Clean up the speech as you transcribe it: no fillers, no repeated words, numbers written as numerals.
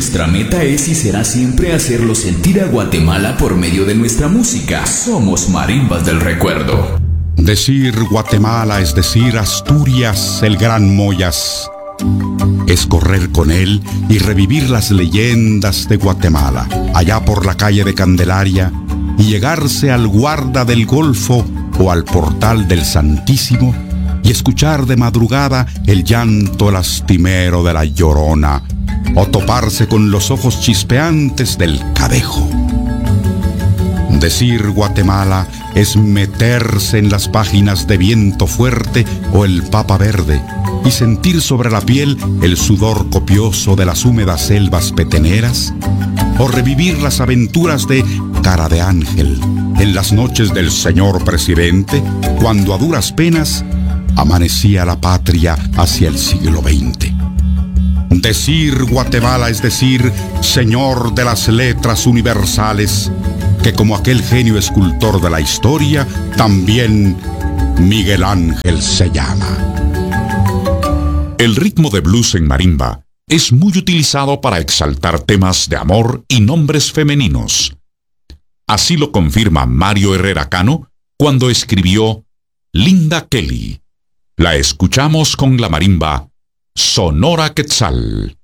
Nuestra meta es y será siempre hacerlo sentir a Guatemala por medio de nuestra música. Somos Marimbas del Recuerdo. Decir Guatemala es decir Asturias, el Gran Moyas. Es correr con él y revivir las leyendas de Guatemala, allá por la calle de Candelaria, y llegarse al Guarda del Golfo o al Portal del Santísimo, y escuchar de madrugada el llanto lastimero de la Llorona, o toparse con los ojos chispeantes del Cadejo. Decir Guatemala es meterse en las páginas de Viento Fuerte o el Papa Verde y sentir sobre la piel el sudor copioso de las húmedas selvas peteneras, o revivir las aventuras de Cara de Ángel en las noches del señor presidente, cuando a duras penas amanecía la patria hacia el siglo XX. Decir Guatemala es decir señor de las letras universales, que como aquel genio escultor de la historia, también Miguel Ángel se llama. El ritmo de blues en marimba es muy utilizado para exaltar temas de amor y nombres femeninos. Así lo confirma Mario Herrera Cano cuando escribió Linda Kelly. La escuchamos con la marimba Sonora Quetzal.